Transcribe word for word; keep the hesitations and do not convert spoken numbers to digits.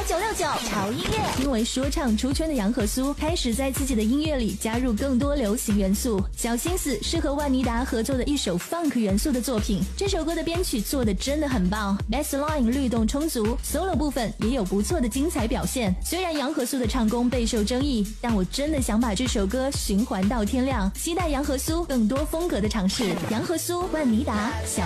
九六九潮音乐。因为说唱出圈的杨和苏开始在自己的音乐里加入更多流行元素，小心思是和万妮达合作的一首 funk 元素的作品。这首歌的编曲做的真的很棒 ，bassline 律动充足 ，solo 部分也有不错的精彩表现。虽然杨和苏的唱功备受争议，但我真的想把这首歌循环到天亮，期待杨和苏更多风格的尝试。杨和苏、万妮达，小。